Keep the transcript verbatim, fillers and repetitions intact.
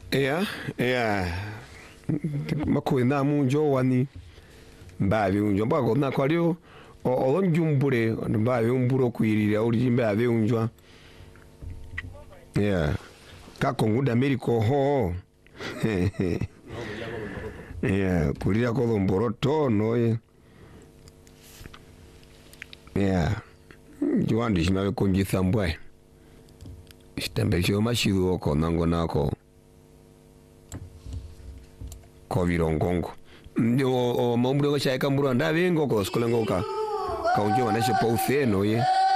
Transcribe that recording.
Yeah, yeah. Makwina munjo wani mbabe unjo mbako na kwalio olonjumbure mbabe umburo kwirira uri mbabe unjwa. Yeah. Kako nguda Ameriko ho. Yeah, kulira ko mboroto no. Yeah. Juandi shimabe konjitha mbwe. Shitembeleo mashiru oko nango nako. Ko virongongo. Ndio o mambo ngo shaika mburo ndabe ngoko skolengo ka. Kaunje wanashe pa ufeno ye.